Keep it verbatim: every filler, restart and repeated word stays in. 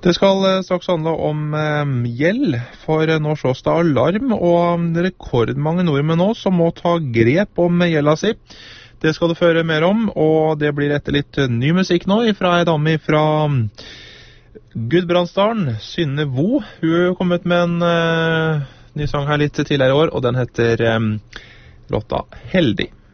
Det skal eh, straks handle om eh, gjeld, for eh, nå slås det alarm, og det er rekordmange nordmenn nå som må ta grep om gjelda si. Det skal du føre mer om, og det blir etter litt ny musikk nå fra en dame fra Gudbrandsdalen, Synne Vo. Hun har kommet med en eh, ny sang her litt tidligere i år, og den heter eh, låta Heldig.